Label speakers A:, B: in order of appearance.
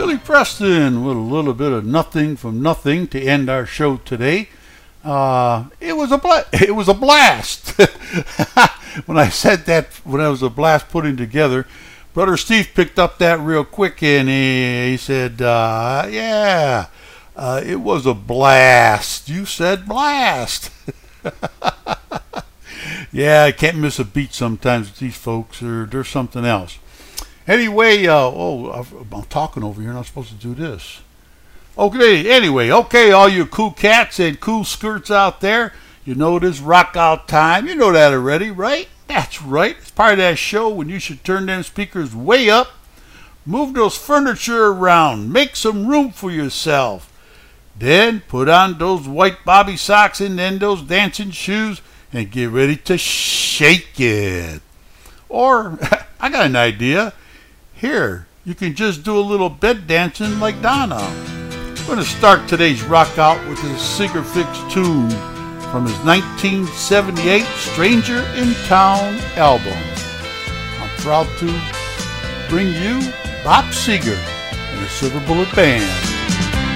A: Billy Preston with a little bit of Nothing from Nothing to end our show today. It was a blast. When I said that, when I was a blast putting together, Brother Steve picked up that real quick and he said, yeah, it was a blast. You said blast. Yeah, I can't miss a beat sometimes with these folks, or there's something else. Anyway, I'm talking over here, and I'm supposed to do this. Okay, all you cool cats and cool skirts out there, you know it is rock out time. You know that already, right? That's right. It's part of that show when you should turn them speakers way up, move those furniture around, make some room for yourself. Then put on those white bobby socks and then those dancing shoes and get ready to shake it. Or, I got an idea. Here, you can just do a little bed dancing like Donna. I'm going to start today's rock out with his Sigur Fix tune from his 1978 Stranger in Town album. I'm proud to bring you Bob Seger and the Silver Bullet Band.